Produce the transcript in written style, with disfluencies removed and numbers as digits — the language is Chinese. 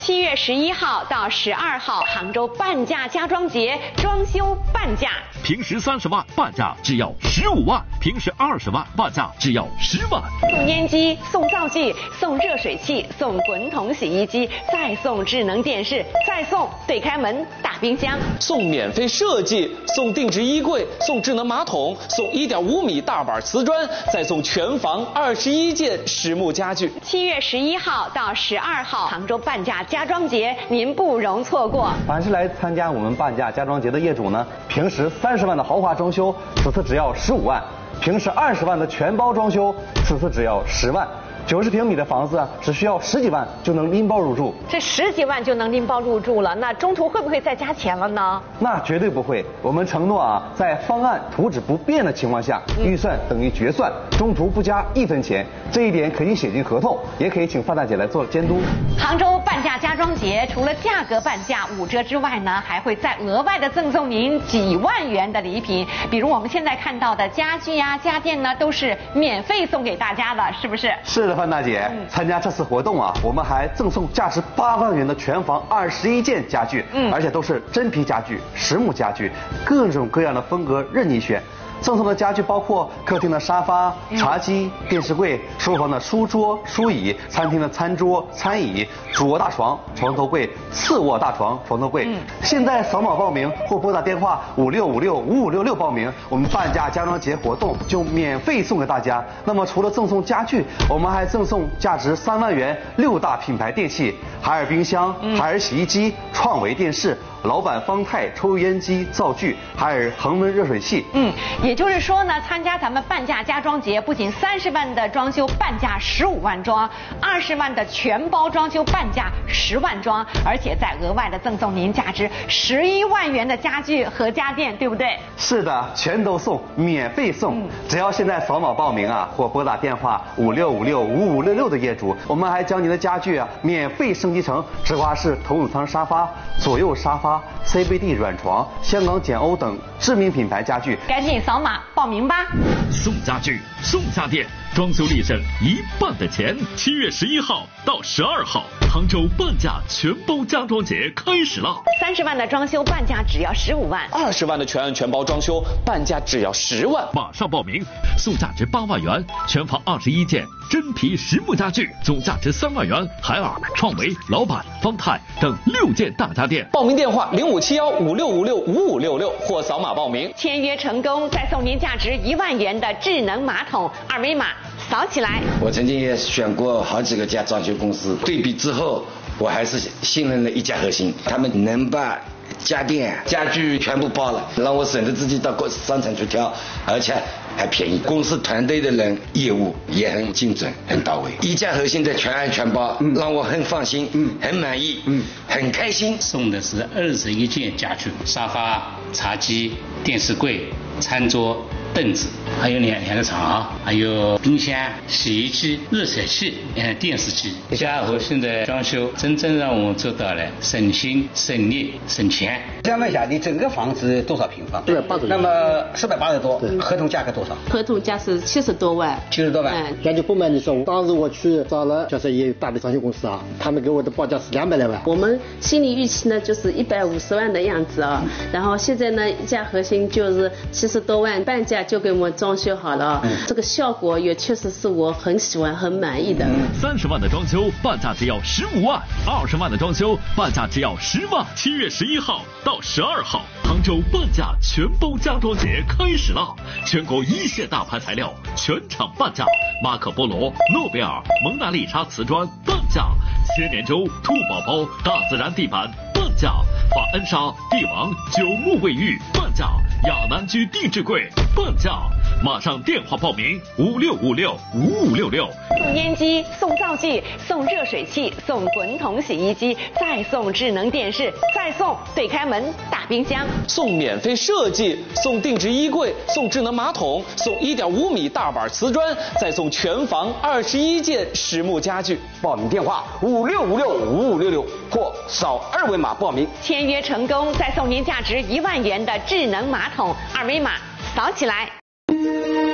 7月11号到12号，杭州半价家装节装修半价， 平时30万半价只要15万，平时20万半价只要10万。 送烟机、送灶具、送热水器、送滚筒洗衣机，再送智能电视，再送对开门大冰箱， 送免费设计，送定制衣柜，送智能马桶，送1.5米大板瓷砖，再送全房21件实木家具。 7月11号到12号，杭州半价家装节，您不容错过。 凡是来参加我们半价家装节的业主呢，平时30万的豪华装修，此次只要15万；平时20万的全包装修，此次只要10万。90平米的房子啊，只需要10几万就能拎包入住。 这10几万就能拎包入住了，那中途会不会再加钱了呢？ 那绝对不会，我们承诺啊，在方案图纸不变的情况下，预算等于决算，中途不加1分钱。这一点可以写进合同，也可以请范大姐来做监督。 杭州半价家装节除了价格半价5折之外呢，还会再额外的赠送您几万元的礼品，比如我们现在看到的家具呀、家电呢，都是免费送给大家的，是不是？ 是的，范大姐，参加这次活动啊，我们还赠送价值8万元的全房21件家具，而且都是真皮家具、实木家具，各种各样的风格任你选。赠送的家具包括客厅的沙发、茶几、电视柜，书房的书桌、书椅，餐厅的餐桌、餐椅，主卧大床、床头柜，次卧大床、床头柜。现在扫码报名或拨打电话56565566报名，我们半价家装节活动就免费送给大家。那么除了赠送家具，我们还赠送价值3万元6大品牌电器：海尔冰箱、海尔洗衣机、创维电视、老板方太抽油烟机、灶具，海尔恒温热水器。 也就是说呢，参加咱们半价家装节，不仅30万的装修半价15万装，20万的全包装修半价10万装，而且再额外的赠送您价值11万元的家具和家电，对不对？ 是的，全都送，免费送。只要现在扫码报名啊，或拨打电话56565566的业主，我们还将您的家具啊免费升级成直滑式头等舱沙发、左右沙发、CBD 软床、香港简欧等知名品牌家具。 赶紧扫码报名吧！ 送家具，送家电，装修立省1半的钱。7月11号到12号，杭州半价全包家装节开始了。 30万的装修半价只要15万 ，20万的全包装修半价只要10万。 马上报名，送价值8万元全房21件真皮实木家具，总价值3万元海尔、创维、老板、方太等6件大家电。 报名电话057156565566或扫码报名。 签约成功，再送您价值1万元的智能马桶，二维码扫起来。 我曾经也选过好几个家装修公司，对比之后，我还是信任了一家核心，他们能把家电、家具全部包了，让我省得自己到商场去挑，而且还便宜。公司团队的人业务也很精准、很到位。一家核心的全案全包，让我很放心，很满意，很开心。 送的是21件家具，沙发、茶几、电视柜、餐桌、凳子，还有两个床，还有冰箱、洗衣机、热水器、电视机。家核心的装修真正让我们做到了省心、省力、省钱。 想问一下，你整个房子多少平方？ 对，80多。 那么480多，合同价格多少？ 合同价是70多万。 70多万。 感觉不瞒你说，当时我去找了就是也有大的装修公司啊，他们给我的报价是200来万。 我们心理预期呢就是150万的样子啊，然后现在呢一家核心就是70多万，半价就给我们装修好了，这个效果也确实是我很喜欢、很满意的。 30万的装修半价只要15万，20万的装修半价只要10万。7月11号到12号，杭州半价全包家装节开始了，全国1线大牌材料全场半价，马可波罗、诺贝尔、蒙娜丽莎瓷砖半价，千年舟、兔宝宝、大自然地板半价，法恩莎、帝王、9木卫浴半价，亚南居定制柜半价。马上电话报名56565566。 送烟机、送灶具、送热水器、送滚筒洗衣机，再送智能电视，再送对开门大冰箱， 送免费设计，送定制衣柜，送智能马桶，送1.5米大板瓷砖，再送全房21件实木家具。 报名电话56565566或扫2维码报名。 签约成功，再送您价值1万元的智能马桶，二维码扫起来。